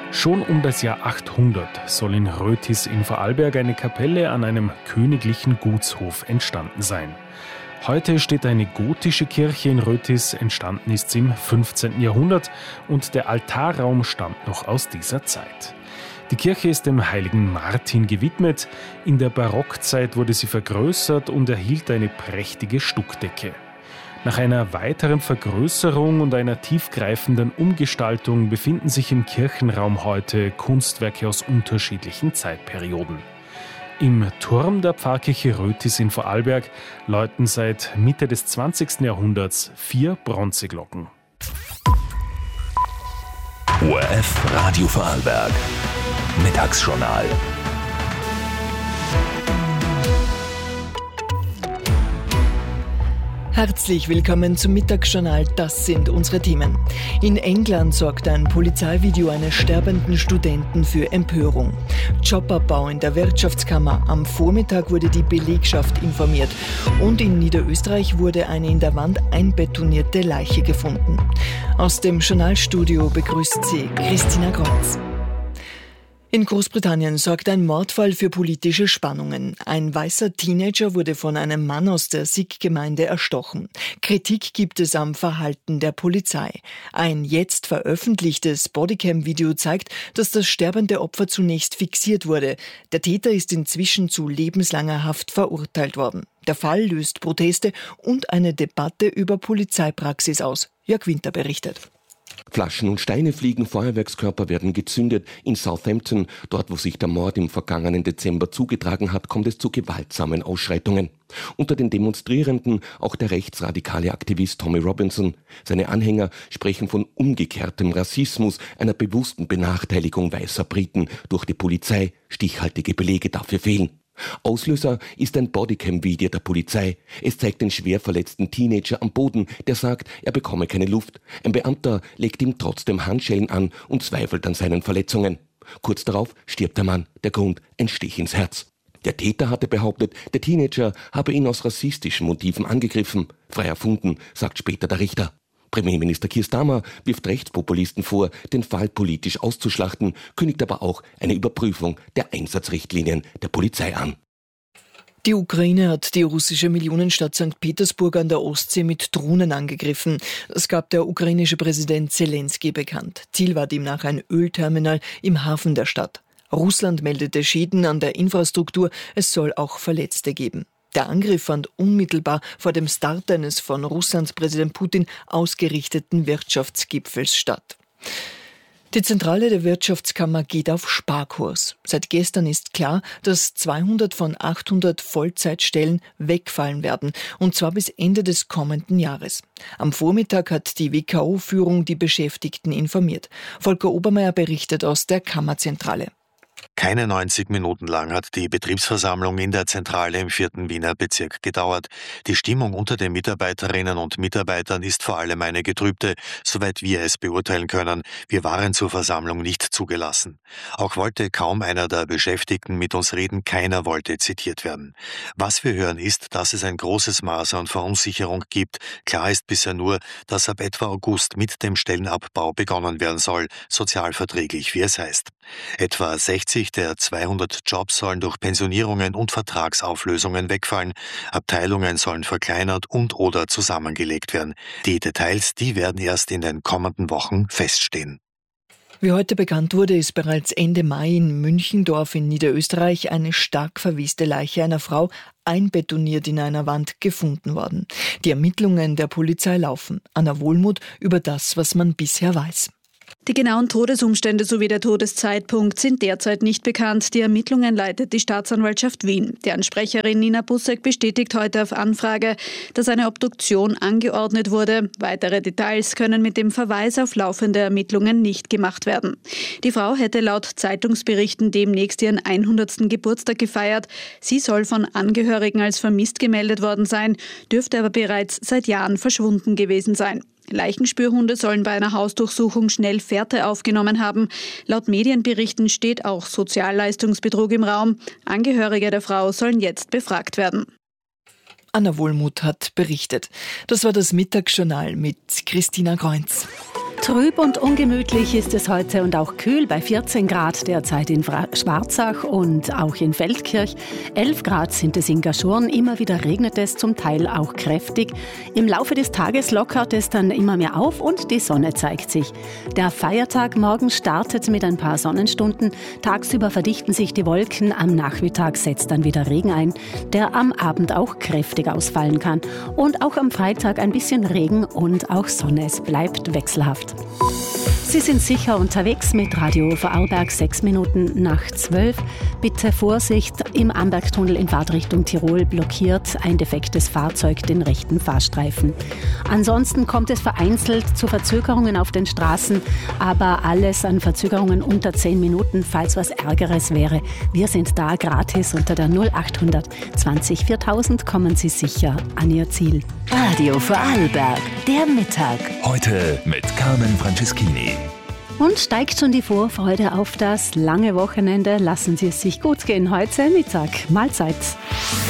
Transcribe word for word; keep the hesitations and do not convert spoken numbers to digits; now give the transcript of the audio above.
Schon um das Jahr achthundert soll in Rötis in Vorarlberg eine Kapelle an einem königlichen Gutshof entstanden sein. Heute steht eine gotische Kirche in Rötis, entstanden ist sie im fünfzehnten Jahrhundert und der Altarraum stammt noch aus dieser Zeit. Die Kirche ist dem heiligen Martin gewidmet. In der Barockzeit wurde sie vergrößert und erhielt eine prächtige Stuckdecke. Nach einer weiteren Vergrößerung und einer tiefgreifenden Umgestaltung befinden sich im Kirchenraum heute Kunstwerke aus unterschiedlichen Zeitperioden. Im Turm der Pfarrkirche Rötis in Vorarlberg läuten seit Mitte des zwanzigsten Jahrhunderts vier Bronzeglocken. O R F Radio Vorarlberg. Mittagsjournal. Herzlich willkommen zum Mittagsjournal. Das sind unsere Themen. In England sorgt ein Polizeivideo eines sterbenden Studenten für Empörung. Jobabbau in der Wirtschaftskammer. Am Vormittag wurde die Belegschaft informiert. Und in Niederösterreich wurde eine in der Wand einbetonierte Leiche gefunden. Aus dem Journalstudio begrüßt sie Christina Kreuz. In Großbritannien sorgt ein Mordfall für politische Spannungen. Ein weißer Teenager wurde von einem Mann aus der Sikh-Gemeinde erstochen. Kritik gibt es am Verhalten der Polizei. Ein jetzt veröffentlichtes Bodycam-Video zeigt, dass das sterbende Opfer zunächst fixiert wurde. Der Täter ist inzwischen zu lebenslanger Haft verurteilt worden. Der Fall löst Proteste und eine Debatte über Polizeipraxis aus. Jörg Winter berichtet. Flaschen und Steine fliegen, Feuerwerkskörper werden gezündet. In Southampton, dort wo sich der Mord im vergangenen Dezember zugetragen hat, kommt es zu gewaltsamen Ausschreitungen. Unter den Demonstrierenden auch der rechtsradikale Aktivist Tommy Robinson. Seine Anhänger sprechen von umgekehrtem Rassismus, einer bewussten Benachteiligung weißer Briten durch die Polizei. Stichhaltige Belege dafür fehlen. Auslöser ist ein Bodycam-Video der Polizei. Es zeigt den schwer verletzten Teenager am Boden, der sagt, er bekomme keine Luft. Ein Beamter legt ihm trotzdem Handschellen an und zweifelt an seinen Verletzungen. Kurz darauf stirbt der Mann. Der Grund: ein Stich ins Herz. Der Täter hatte behauptet, der Teenager habe ihn aus rassistischen Motiven angegriffen. Frei erfunden, sagt später der Richter. Premierminister Keir Starmer wirft Rechtspopulisten vor, den Fall politisch auszuschlachten, kündigt aber auch eine Überprüfung der Einsatzrichtlinien der Polizei an. Die Ukraine hat die russische Millionenstadt Sankt Petersburg an der Ostsee mit Drohnen angegriffen. Das gab der ukrainische Präsident Zelensky bekannt. Ziel war demnach ein Ölterminal im Hafen der Stadt. Russland meldete Schäden an der Infrastruktur, es soll auch Verletzte geben. Der Angriff fand unmittelbar vor dem Start eines von Russlands Präsident Putin ausgerichteten Wirtschaftsgipfels statt. Die Zentrale der Wirtschaftskammer geht auf Sparkurs. Seit gestern ist klar, dass zweihundert von achthundert Vollzeitstellen wegfallen werden, und zwar bis Ende des kommenden Jahres. Am Vormittag hat die W K O-Führung die Beschäftigten informiert. Volker Obermeier berichtet aus der Kammerzentrale. Keine neunzig Minuten lang hat die Betriebsversammlung in der Zentrale im vierten Wiener Bezirk gedauert. Die Stimmung unter den Mitarbeiterinnen und Mitarbeitern ist vor allem eine getrübte, soweit wir es beurteilen können. Wir waren zur Versammlung nicht zugelassen. Auch wollte kaum einer der Beschäftigten mit uns reden, keiner wollte zitiert werden. Was wir hören ist, dass es ein großes Maß an Verunsicherung gibt. Klar ist bisher nur, dass ab etwa August mit dem Stellenabbau begonnen werden soll, sozialverträglich, wie es heißt. Etwa sechzig der zweihundert Jobs sollen durch Pensionierungen und Vertragsauflösungen wegfallen. Abteilungen sollen verkleinert und oder zusammengelegt werden. Die Details, die werden erst in den kommenden Wochen feststehen. Wie heute bekannt wurde, ist bereits Ende Mai in Münchendorf in Niederösterreich eine stark verweste Leiche einer Frau einbetoniert in einer Wand gefunden worden. Die Ermittlungen der Polizei laufen. Anna Wohlmuth über das, was man bisher weiß. Die genauen Todesumstände sowie der Todeszeitpunkt sind derzeit nicht bekannt. Die Ermittlungen leitet die Staatsanwaltschaft Wien. Deren Sprecherin Nina Bussek bestätigt heute auf Anfrage, dass eine Obduktion angeordnet wurde. Weitere Details können mit dem Verweis auf laufende Ermittlungen nicht gemacht werden. Die Frau hätte laut Zeitungsberichten demnächst ihren hundertsten Geburtstag gefeiert. Sie soll von Angehörigen als vermisst gemeldet worden sein, dürfte aber bereits seit Jahren verschwunden gewesen sein. Leichenspürhunde sollen bei einer Hausdurchsuchung schnell Fährte aufgenommen haben. Laut Medienberichten steht auch Sozialleistungsbetrug im Raum. Angehörige der Frau sollen jetzt befragt werden. Anna Wohlmuth hat berichtet. Das war das Mittagsjournal mit Christina Kreuz. Trüb und ungemütlich ist es heute und auch kühl bei vierzehn Grad derzeit in Schwarzach und auch in Feldkirch. elf Grad sind es in Gaschurn. Immer wieder regnet es, zum Teil auch kräftig. Im Laufe des Tages lockert es dann immer mehr auf und die Sonne zeigt sich. Der Feiertag morgen startet mit ein paar Sonnenstunden. Tagsüber verdichten sich die Wolken. Am Nachmittag setzt dann wieder Regen ein, der am Abend auch kräftig ausfallen kann. Und auch am Freitag ein bisschen Regen und auch Sonne. Es bleibt wechselhaft. Sie sind sicher unterwegs mit Radio Vorarlberg, sechs Minuten nach zwölf. Bitte Vorsicht, im Ambergtunnel in Fahrtrichtung Tirol blockiert ein defektes Fahrzeug den rechten Fahrstreifen. Ansonsten kommt es vereinzelt zu Verzögerungen auf den Straßen, aber alles an Verzögerungen unter zehn Minuten, falls was Ärgeres wäre. Wir sind da gratis unter der null acht zwanzig viertausend, kommen Sie sicher an Ihr Ziel. Radio Vorarlberg, der Mittag. Heute mit Carmen Franceschini. Und steigt schon die Vorfreude auf das lange Wochenende. Lassen Sie es sich gut gehen heute Mittag. Mahlzeit.